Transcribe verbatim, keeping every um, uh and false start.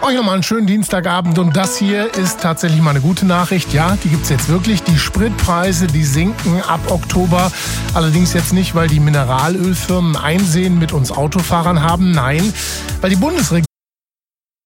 Euch nochmal einen schönen Dienstagabend und das hier ist tatsächlich mal eine gute Nachricht. Ja, die gibt's jetzt wirklich. Die Spritpreise, die sinken ab Oktober. Allerdings jetzt nicht, weil die Mineralölfirmen Einsehen mit uns Autofahrern haben. Nein, weil die Bundesregierung